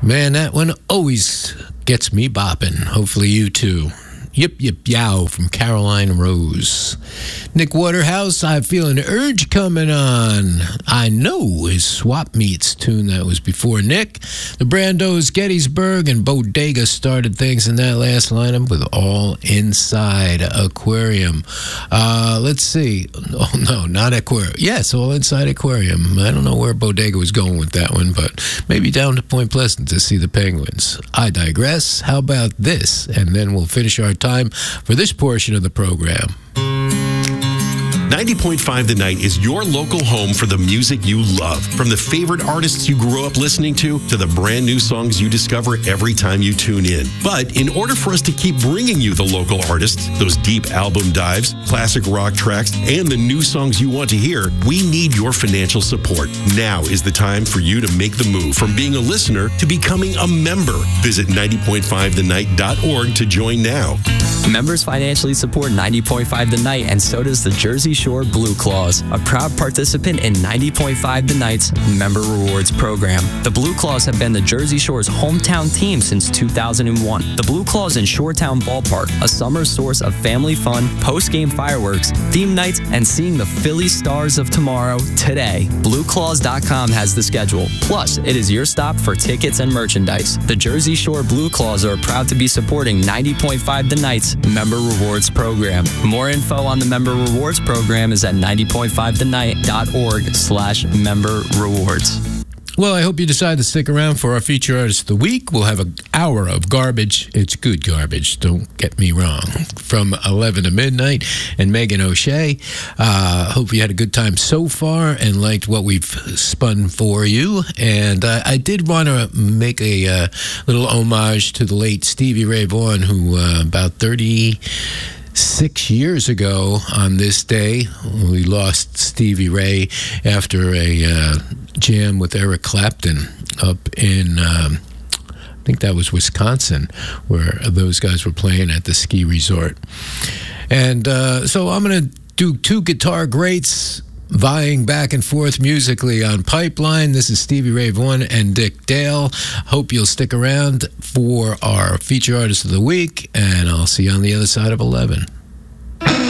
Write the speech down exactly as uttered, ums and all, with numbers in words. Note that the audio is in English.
Man, that one always gets me bopping. Hopefully you too. Yip Yip Yow from Caroline Rose. Nick Waterhouse, I feel an urge coming on. I know his Swap Meets tune that was before Nick. The Brandos, Gettysburg, and Bodega started things in that last lineup with All Inside Aquarium. Uh, let's see. Oh, no, not Aquarium. Yes, All Inside Aquarium. I don't know where Bodega was going with that one, but maybe down to Point Pleasant to see the Penguins. I digress. How about this? And then we'll finish our time for this portion of the program. ninety point five The Night is your local home for the music you love. From the favorite artists you grew up listening to, to the brand new songs you discover every time you tune in. But in order for us to keep bringing you the local artists, those deep album dives, classic rock tracks, and the new songs you want to hear, we need your financial support. Now is the time for you to make the move from being a listener to becoming a member. Visit ninety point five the night dot org to join now. Members financially support ninety point five The Night, and so does the Jersey Shore Blue Claws, a proud participant in ninety point five The Night's Member Rewards program. The Blue Claws have been the Jersey Shore's hometown team since two thousand one. The Blue Claws in Shoretown Ballpark, a summer source of family fun, post-game fireworks, theme nights, and seeing the Philly Stars of tomorrow today. Blue Claws dot com has the schedule. Plus, it is your stop for tickets and merchandise. The Jersey Shore Blue Claws are proud to be supporting ninety point five The Night's Member Rewards program. More info on the Member Rewards program is at ninety point five the night dot org slash member rewards. Well, I hope you decide to stick around for our feature artist of the week. We'll have an hour of garbage. It's good garbage, don't get me wrong. From eleven to midnight, and Megan O'Shea. Uh, hope you had a good time so far and liked what we've spun for you. And uh, I did want to make a uh, little homage to the late Stevie Ray Vaughan, who uh, about thirty... Six years ago on this day, we lost Stevie Ray after a uh, jam with Eric Clapton up in, um, I think that was Wisconsin, where those guys were playing at the ski resort. And uh, so I'm going to do two guitar greats vying back and forth musically on Pipeline. This is Stevie Ray Vaughan and Dick Dale. Hope you'll stick around for our feature artist of the week, and I'll see you on the other side of eleven.